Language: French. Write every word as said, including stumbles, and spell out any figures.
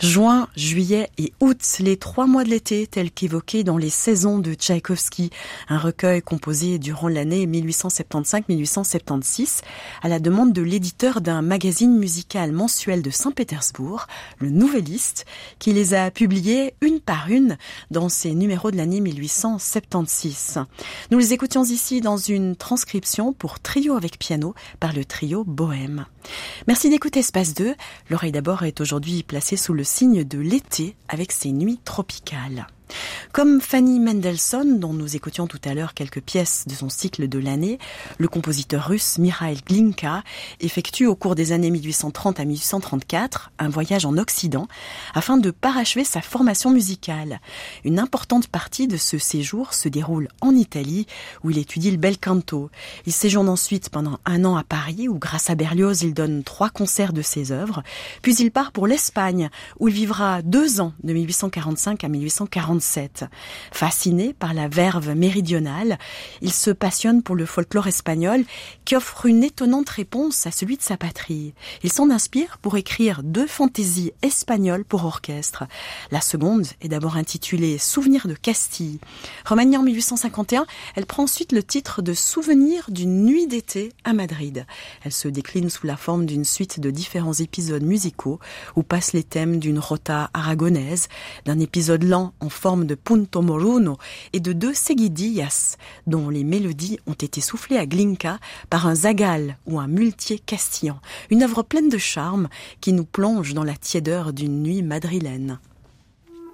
Juin, juillet et août, les trois mois de l'été, tels qu'évoqués dans les saisons de Tchaïkovski, un recueil composé durant l'année mille huit cent soixante-quinze mille huit cent soixante-seize, à la demande de l'éditeur d'un magazine musical mensuel de Saint-Pétersbourg, le Nouvelliste, qui les a publiés une par une dans ses numéros de l'année mille huit cent soixante-seize. Nous les écoutions ici dans une transcription pour trio avec piano par le trio Bohème. Merci d'écouter Espace deux. L'oreille d'abord est aujourd'hui placée sous le signe de l'été avec ses nuits tropicales. Comme Fanny Mendelssohn, dont nous écoutions tout à l'heure quelques pièces de son cycle de l'année, le compositeur russe Mikhail Glinka effectue au cours des années mille huit cent trente à mille huit cent trente-quatre un voyage en Occident afin de parachever sa formation musicale. Une importante partie de ce séjour se déroule en Italie, où il étudie le bel canto. Il séjourne ensuite pendant un an à Paris, où grâce à Berlioz, il donne trois concerts de ses œuvres. Puis il part pour l'Espagne, où il vivra deux ans, de mille huit cent quarante-cinq à mille huit cent quarante-sept. Fasciné par la verve méridionale, il se passionne pour le folklore espagnol qui offre une étonnante réponse à celui de sa patrie. Il s'en inspire pour écrire deux fantaisies espagnoles pour orchestre. La seconde est d'abord intitulée Souvenirs de Castille. Remaniée en mille huit cent cinquante et un, elle prend ensuite le titre de Souvenirs d'une nuit d'été à Madrid. Elle se décline sous la forme d'une suite de différents épisodes musicaux où passent les thèmes d'une rota aragonaise, d'un épisode lent en forme de punto moruno et de deux seguidillas dont les mélodies ont été soufflées à Glinka par un zagal ou un muletier castillan. Une œuvre pleine de charme qui nous plonge dans la tiédeur d'une nuit madrilène.